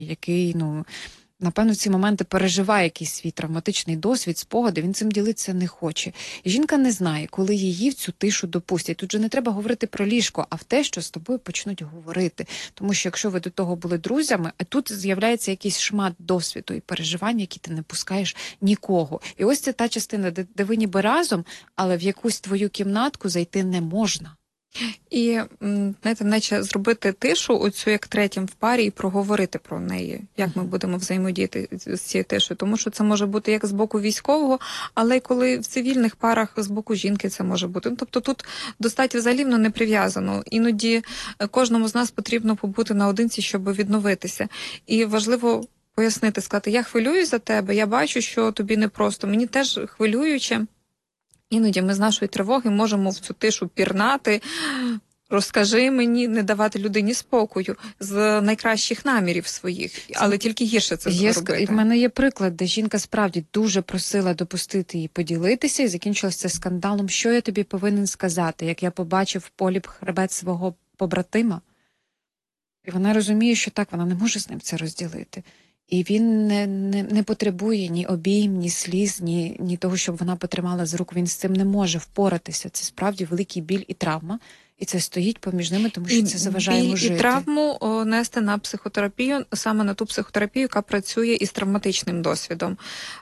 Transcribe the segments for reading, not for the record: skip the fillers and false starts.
який, напевно, в ці моменти переживає якийсь свій травматичний досвід, спогади, він цим ділитися не хоче. І жінка не знає, коли її в цю тишу допустять. Тут же не треба говорити про ліжко, а в те, що з тобою почнуть говорити. Тому що якщо ви до того були друзями, а тут з'являється якийсь шмат досвіду і переживань, які ти не пускаєш нікого. І ось це та частина, де ви ніби разом, але в якусь твою кімнатку зайти не можна. І, знаєте, наче зробити тишу, оцю як третім в парі, і проговорити про неї, як ми будемо взаємодіяти з цією тишою. Тому що це може бути як з боку військового, але й коли в цивільних парах з боку жінки це може бути. Тобто тут до статі взагалі не прив'язано. Іноді кожному з нас потрібно побути наодинці, щоб відновитися. І важливо пояснити, сказати, я хвилююсь за тебе, я бачу, що тобі непросто, мені теж хвилююче. Іноді ми з нашої тривоги можемо в цю тишу пірнати, розкажи мені, не давати людині спокою з найкращих намірів своїх, але тільки гірше це зробити. В мене є приклад, де жінка справді дуже просила допустити її поділитися, і закінчилося це скандалом. Що я тобі повинен сказати, як я побачив в полі хребет свого побратима? І вона розуміє, що так, вона не може з ним це розділити. І він не потребує ні обійм, ні сліз, ні того, щоб вона потримала за руку. Він з цим не може впоратися. Це справді великий біль і травма. І це стоїть поміж ними, тому що це заважає йому жити. І травму нести на психотерапію, саме на ту психотерапію, яка працює із травматичним досвідом.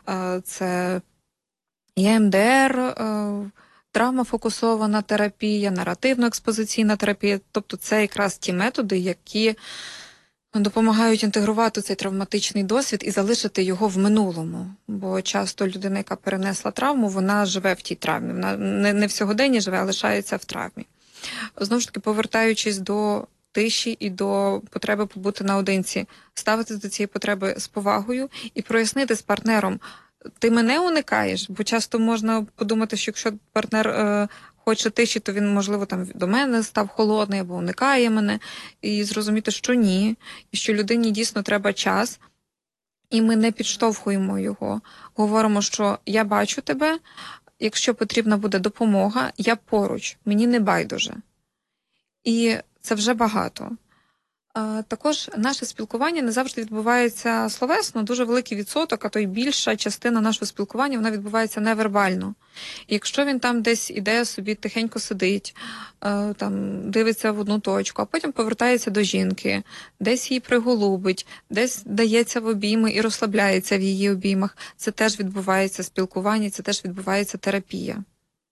Це ЄМДР, травмофокусована терапія, наративно-експозиційна терапія. Тобто це якраз ті методи, які допомагають інтегрувати цей травматичний досвід і залишити його в минулому. Бо часто людина, яка перенесла травму, вона живе в тій травмі. Вона не в сьогоденні живе, а лишається в травмі. Знову ж таки, повертаючись до тиші і до потреби побути наодинці, ставитись до цієї потреби з повагою і прояснити з партнером, ти мене уникаєш? Бо часто можна подумати, що якщо партнер хоче тиші, то він, можливо, там до мене став холодний або уникає мене. І зрозуміти, що ні, і що людині дійсно треба час, і ми не підштовхуємо його. Говоримо, що я бачу тебе, якщо потрібна буде допомога, я поруч, мені не байдуже. І це вже багато. Також наше спілкування не завжди відбувається словесно, дуже великий відсоток, а то й більша частина нашого спілкування, вона відбувається невербально. І якщо він там десь іде собі, тихенько сидить, там дивиться в одну точку, а потім повертається до жінки, десь її приголубить, десь дається в обійми і розслабляється в її обіймах, це теж відбувається спілкування, це теж відбувається терапія.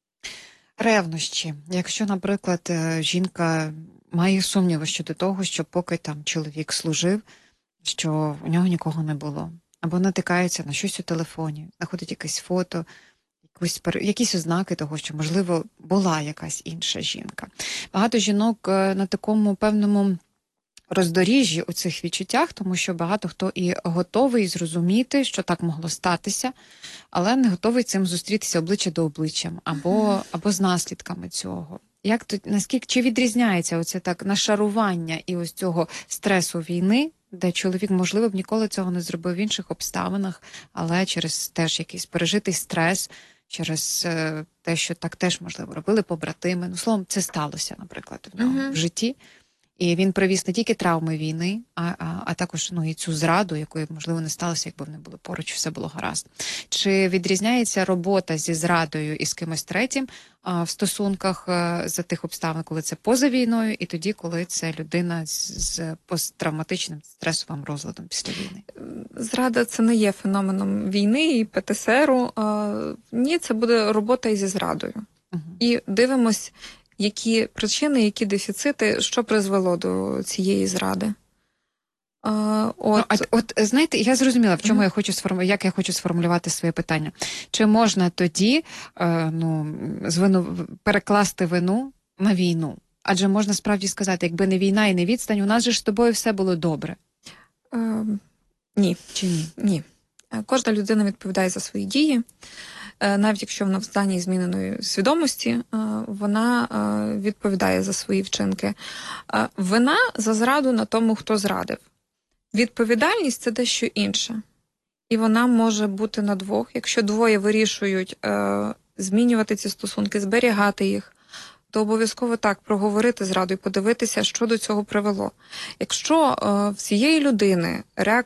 Ревнощі. Якщо, наприклад, жінка має сумніви щодо того, що поки там чоловік служив, що у нього нікого не було. Або натикається на щось у телефоні, знаходить якесь фото, якісь ознаки того, що, можливо, була якась інша жінка. Багато жінок на такому певному роздоріжжі у цих відчуттях, тому що багато хто і готовий зрозуміти, що так могло статися, але не готовий цим зустрітися обличчя до обличчя, або з наслідками цього. Чи відрізняється оце так нашарування і ось цього стресу війни, де чоловік, можливо, б ніколи цього не зробив в інших обставинах, але через теж якийсь пережитий стрес, через те, що так теж, можливо, робили побратими. Словом, це сталося, наприклад, в нього в житті. І він привіз не тільки травми війни, а також і цю зраду, якої, можливо, не сталося, якби вони були поруч, все було гаразд. Чи відрізняється робота зі зрадою і з кимось третім в стосунках за тих обставин, коли це поза війною, і тоді, коли це людина з посттравматичним стресовим розладом після війни? Зрада – це не є феноменом війни і ПТСРу. Ні, це буде робота зі зрадою. І дивимось, які причини, які дефіцити, що призвело до цієї зради. Знаєте, я зрозуміла, в чому як я хочу сформулювати своє питання. Чи можна тоді перекласти вину на війну? Адже можна справді сказати, якби не війна і не відстань, у нас же ж з тобою все було добре. Ні. Чи ні? Ні. Кожна людина відповідає за свої дії. Навіть якщо вона в стані зміненої свідомості, вона відповідає за свої вчинки. Вина за зраду на тому, хто зрадив. Відповідальність – це дещо інше. І вона може бути на двох. Якщо двоє вирішують змінювати ці стосунки, зберігати їх, то обов'язково так проговорити зраду і подивитися, що до цього привело. Якщо в цієї людини